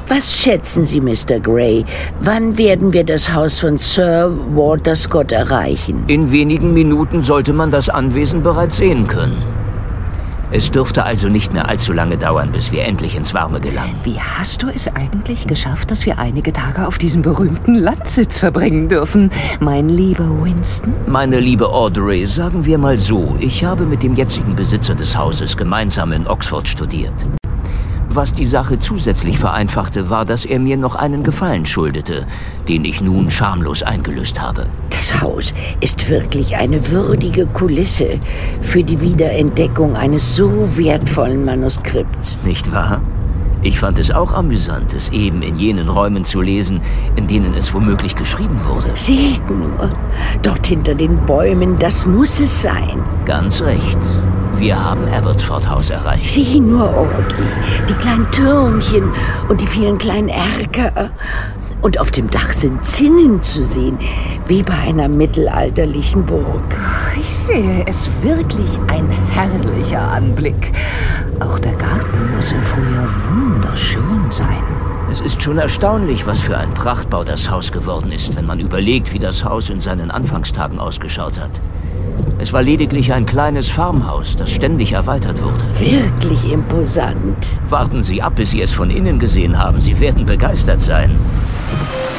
Was schätzen Sie, Mr. Gray? Wann werden wir das Haus von Sir Walter Scott erreichen? In wenigen Minuten sollte man das Anwesen bereits sehen können. Es dürfte also nicht mehr allzu lange dauern, bis wir endlich ins Warme gelangen. Wie hast du es eigentlich geschafft, dass wir einige Tage auf diesem berühmten Landsitz verbringen dürfen, mein lieber Winston? Meine liebe Audrey, sagen wir mal so, ich habe mit dem jetzigen Besitzer des Hauses gemeinsam in Oxford studiert. Was die Sache zusätzlich vereinfachte, war, dass er mir noch einen Gefallen schuldete, den ich nun schamlos eingelöst habe. Das Haus ist wirklich eine würdige Kulisse für die Wiederentdeckung eines so wertvollen Manuskripts. Nicht wahr? Ich fand es auch amüsant, es eben in jenen Räumen zu lesen, in denen es womöglich geschrieben wurde. Seht nur, dort hinter den Bäumen, das muss es sein. Ganz recht. Wir haben Abbotsford House erreicht. Sieh nur, Audrey, die kleinen Türmchen und die vielen kleinen Erker. Und auf dem Dach sind Zinnen zu sehen, wie bei einer mittelalterlichen Burg. Ich sehe es wirklich ein herrlicher Anblick. Auch der Garten muss im Frühjahr wunderschön sein. Es ist schon erstaunlich, was für ein Prachtbau das Haus geworden ist, wenn man überlegt, wie das Haus in seinen Anfangstagen ausgeschaut hat. Es war lediglich ein kleines Farmhaus, das ständig erweitert wurde. Wirklich imposant. Warten Sie ab, bis Sie es von innen gesehen haben. Sie werden begeistert sein.